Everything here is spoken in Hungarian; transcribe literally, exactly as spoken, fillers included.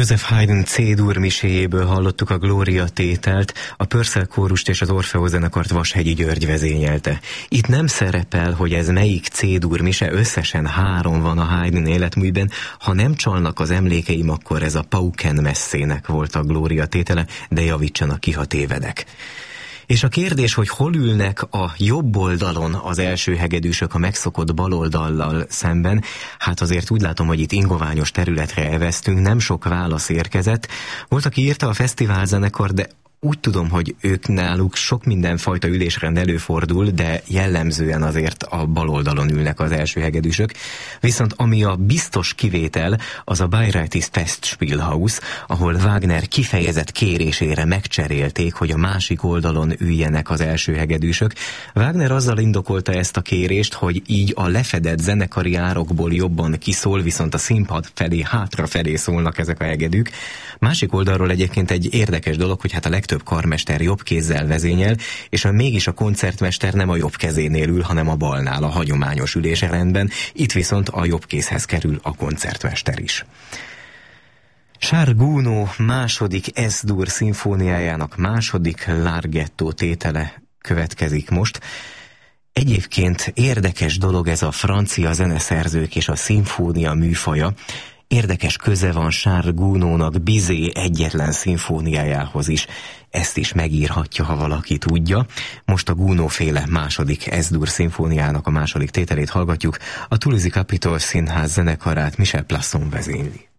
Joseph Haydn C-dur miséjéből hallottuk a Gloria tételt, a Purcell kórust és az Orfeó zenekart Vashegyi György vezényelte. Itt nem szerepel, hogy ez melyik C-dur mise, összesen három van a Haydn életműben. Ha nem csalnak az emlékeim, akkor ez a Pauken messzének volt a Gloria tétele, de javítsanak ki, ha tévedek. És a kérdés, hogy hol ülnek a jobb oldalon az első hegedűsök a megszokott bal oldallal szemben, hát azért úgy látom, hogy itt ingoványos területre eveztünk, nem sok válasz érkezett. Volt, aki írta a fesztiválzenekar, de úgy tudom, hogy ők náluk sok mindenfajta ülésrend előfordul, de jellemzően azért a bal oldalon ülnek az első hegedűsök. Viszont ami a biztos kivétel, az a Bayreuthes Festspielhaus, ahol Wagner kifejezett kérésére megcserélték, hogy a másik oldalon üljenek az első hegedűsök. Wagner azzal indokolta ezt a kérést, hogy így a lefedett zenekari árokból jobban kiszól, viszont a színpad felé, hátrafelé szólnak ezek a hegedűk. Másik oldalról egyébként egy érdekes dolog, hogy hát a legtöbb több karmester jobb kézzel vezényel, és a mégis a koncertmester nem a jobb kezénél ül, hanem a balnál, a hagyományos ülésrendben. Itt viszont a jobb kézhez kerül a koncertmester is. Charles Gounod második S-dur szimfóniájának második Larghetto tétele következik most. Egyébként érdekes dolog ez a francia zeneszerzők és a szimfónia műfaja. Érdekes köze van Charles Gounodnak Bizet egyetlen szimfóniájához is. Ezt is megírhatja, ha valaki tudja. Most a Gounod-féle második S-dur szimfóniának a második tételét hallgatjuk. A Toulouse Capitol Színház zenekarát Michel Plasson vezényli.